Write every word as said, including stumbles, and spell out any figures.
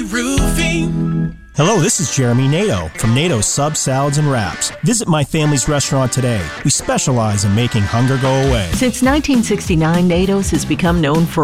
Roofing. Hello, this is Jeremy Nato from Nato Sub Salads and Wraps. Visit my family's restaurant today. We specialize in making hunger go away. Since nineteen sixty-nine, NATO's has become known for